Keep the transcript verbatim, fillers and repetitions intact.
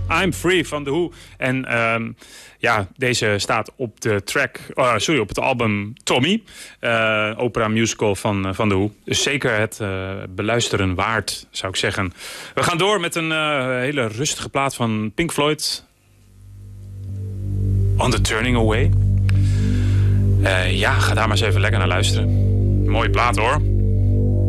I'm Free van The Who. En um, ja, deze staat op de track, uh, sorry, op het album Tommy. Uh, opera musical van, uh, van The Who. Dus zeker het uh, beluisteren waard, zou ik zeggen. We gaan door met een uh, hele rustige plaat van Pink Floyd. On the Turning Away. Uh, ja, ga daar maar eens even lekker naar luisteren. Mooie plaat hoor.